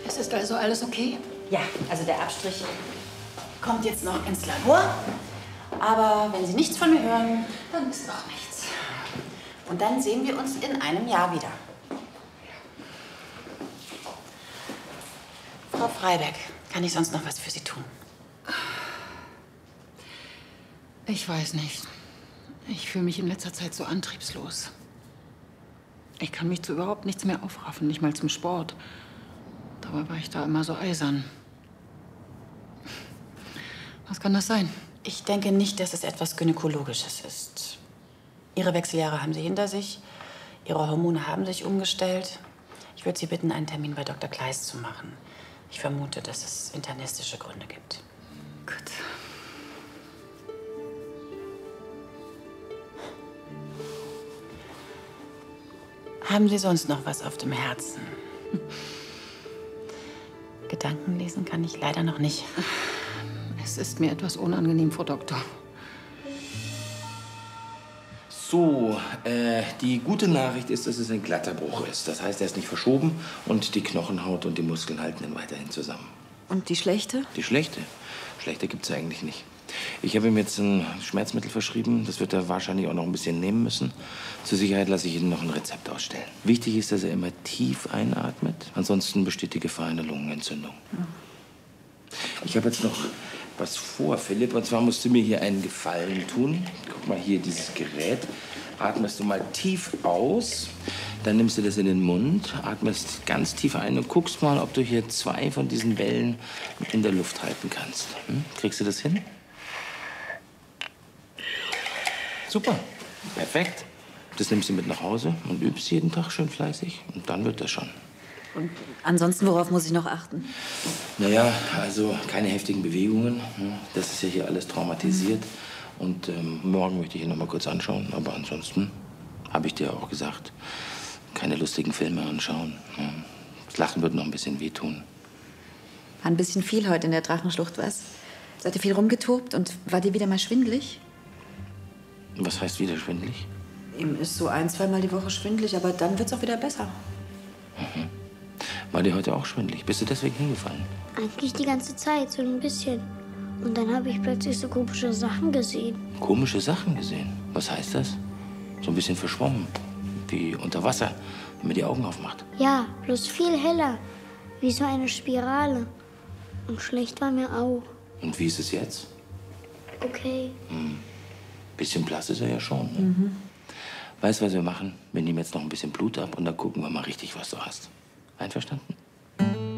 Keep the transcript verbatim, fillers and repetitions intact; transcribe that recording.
Es ist also alles okay? Ja, also der Abstrich kommt jetzt noch ins Labor. Aber wenn Sie nichts von mir hören, Dann ist noch nichts. und dann sehen wir uns in einem Jahr wieder. Frau Freiberg, kann ich sonst noch was für Sie tun? Ich weiß nicht. Ich fühle mich in letzter Zeit so antriebslos. Ich kann mich zu überhaupt nichts mehr aufraffen, nicht mal zum Sport. Dabei war ich da immer so eisern. Was kann das sein? Ich denke nicht, dass es etwas Gynäkologisches ist. Ihre Wechseljahre haben Sie hinter sich. Ihre Hormone haben sich umgestellt. Ich würde Sie bitten, einen Termin bei Doktor Kleist zu machen. Ich vermute, dass es internistische Gründe gibt. Gut. Haben Sie sonst noch was auf dem Herzen? Gedanken lesen kann ich leider noch nicht. Es ist mir etwas unangenehm, Frau Doktor. So, äh, die gute Nachricht ist, dass es ein glatter Bruch ist. Das heißt, er ist nicht verschoben und die Knochenhaut und die Muskeln halten ihn weiterhin zusammen. Und die schlechte? Die schlechte? Schlechte gibt's ja eigentlich nicht. Ich habe ihm jetzt ein Schmerzmittel verschrieben. Das wird er wahrscheinlich auch noch ein bisschen nehmen müssen. Zur Sicherheit lasse ich Ihnen noch ein Rezept ausstellen. Wichtig ist, dass er immer tief einatmet. Ansonsten besteht die Gefahr einer Lungenentzündung. Ja. Ich habe jetzt noch was vor, Philipp. Und zwar musst du mir hier einen Gefallen tun. Guck mal hier, dieses Gerät. Atmest du mal tief aus. Dann nimmst du das in den Mund, atmest ganz tief ein und guckst mal, ob du hier zwei von diesen Wellen in der Luft halten kannst. Hm? Kriegst du das hin? Super, perfekt. Das nimmst du mit nach Hause und übst jeden Tag schön fleißig. Und dann wird das schon. Und ansonsten, worauf muss ich noch achten? Naja, also keine heftigen Bewegungen. Das ist ja hier alles traumatisiert. Und ähm, morgen möchte ich ihn noch mal kurz anschauen. Aber ansonsten habe ich dir auch gesagt, keine lustigen Filme anschauen. Ja. Das Lachen wird noch ein bisschen wehtun. War ein bisschen viel heute in der Drachenschlucht, was? Seid ihr viel rumgetobt und war dir wieder mal schwindelig? Was heißt wieder schwindelig? Ihm ist so ein, zweimal die Woche schwindelig, aber dann wird's auch wieder besser. Mhm. War dir heute auch schwindelig? Bist du deswegen hingefallen? Eigentlich die ganze Zeit, so ein bisschen. Und dann habe ich plötzlich so komische Sachen gesehen. Komische Sachen gesehen? Was heißt das? So ein bisschen verschwommen. Wie unter Wasser, wenn man die Augen aufmacht. Ja, bloß viel heller. Wie so eine Spirale. Und schlecht war mir auch. Und wie ist es jetzt? Okay. Hm. Bisschen blass ist er ja schon. Ne? Mhm. Weißt du, was wir machen? Wir nehmen jetzt noch ein bisschen Blut ab und dann gucken wir mal richtig, was du hast. Einverstanden?